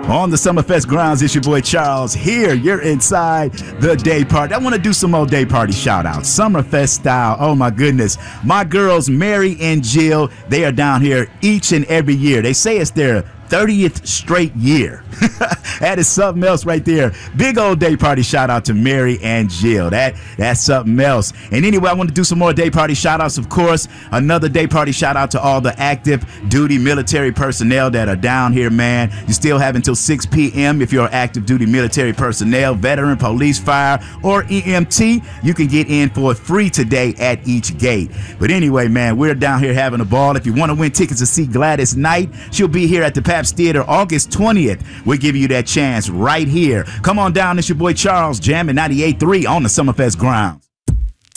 On the Summerfest grounds, it's your boy Charles here. You're inside the day party. I want to do some more day party shout outs. Summerfest style. Oh my goodness. My girls, Mary and Jill, they are down here each and every year. They say it's their 30th straight year. That is something else right there. Big old day party shout out to Mary and Jill. That's something else. And anyway, I want to do some more day party shout outs, of course. Another day party shout out to all the active duty military personnel that are down here, man. You still have until 6 p.m. if you're active duty military personnel, veteran, police, fire, or EMT. You can get in for free today at each gate. But anyway, man, we're down here having a ball. If you want to win tickets to see Gladys Knight, she'll be here at the Pabst Theater August 20th. We'll give you that chance right here. Come on down. It's your boy Charles, jamming 98.3 on the Summerfest grounds.